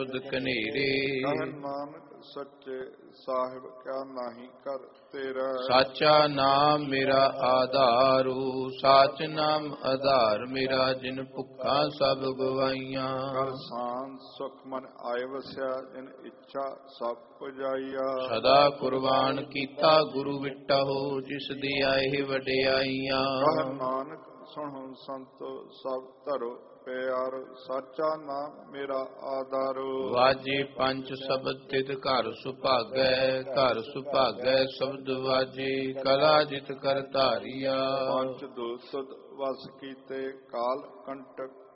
ਕਨੇਰੇ। ਕਹਿ ਨਾਨਕ ਸੱਚੇ ਸਾਹਿਬ ਕਿਆ ਨਾਹੀ ਕਰ ਤੇਰਾ। ਸਾਚਾ ਨਾਮ ਮੇਰਾ ਆਧਾਰੂ, ਸਾਚ ਨਾਮ ਆਧਾਰ ਮੇਰਾ, ਜਿਨ ਭੁੱਖਾ ਸਭ ਗਵਾਈਆਂ। ਕਰ ਸਾਨ ਸੁਖ ਮਨ ਆਏ ਵਸਿਆ, ਜਿਨ ਇੱਛਾ ਸਭ ਪੁਜਾਈਆ। ਸਦਾ ਕੁਰਬਾਨ ਕੀਤਾ ਗੁਰੂ ਵਿਟਹੁ, ਜਿਸ ਦੀ ਆਏ ਵਡਿਆਈਆਂ। ਕਹਿ ਨਾਨਕ ਸੁਣੋ ਸੰਤੋ ਸਭ ਧਰੋ ਪਿਆਰ, ਸਾਚਾ ਨਾਮ ਮੇਰਾ ਆਧਾਰੋ। ਵਾਜੇ ਪੰਜ ਸ਼ਬਦ ਤਿਤ ਘਰ ਸੁਭਾਗੈ, ਘਰ ਸੁਭਾਗੈ ਸ਼ਬਦ ਵਾਜੇ, ਕਲਾ ਜਿਤ ਕਰ ਧਾਰੀਆ। ਪੰਜ ਦੋਸਤ ਵਸ ਕੀਤੇ, ਕਾਲ ਕੰਟਕ